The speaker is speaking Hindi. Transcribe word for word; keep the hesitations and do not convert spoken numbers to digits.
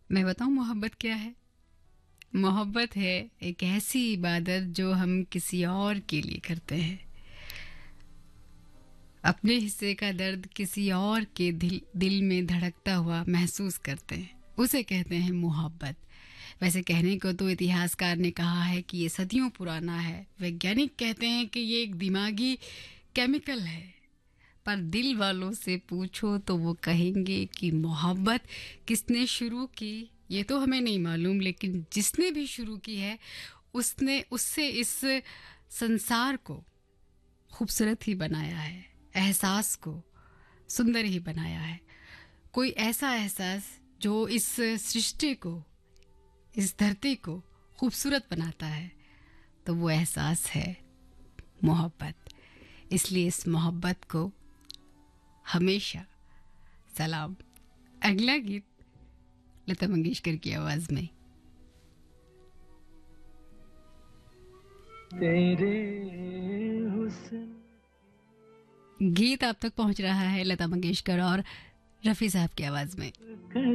मैं बताऊं मोहब्बत क्या है? मोहब्बत है एक ऐसी इबादत जो हम किसी और के लिए करते हैं। अपने हिस्से का दर्द किसी और के दिल दिल में धड़कता हुआ महसूस करते हैं, उसे कहते हैं मोहब्बत। वैसे कहने को तो इतिहासकार ने कहा है कि ये सदियों पुराना है, वैज्ञानिक कहते हैं कि ये एक दिमागी केमिकल है, पर दिल वालों से पूछो तो वो कहेंगे कि मोहब्बत किसने शुरू की ये तो हमें नहीं मालूम, लेकिन जिसने भी शुरू की है उसने उससे इस संसार को खूबसूरत ही बनाया है, एहसास को सुंदर ही बनाया है। कोई ऐसा एहसास जो इस सृष्टि को, इस धरती को खूबसूरत बनाता है, तो वो एहसास है मोहब्बत। इसलिए इस मोहब्बत को हमेशा सलाम। अगला गीत लता मंगेशकर की आवाज में। तेरे हुस्न गीत आप तक पहुंच रहा है लता मंगेशकर और रफ़ी साहब की आवाज में। कर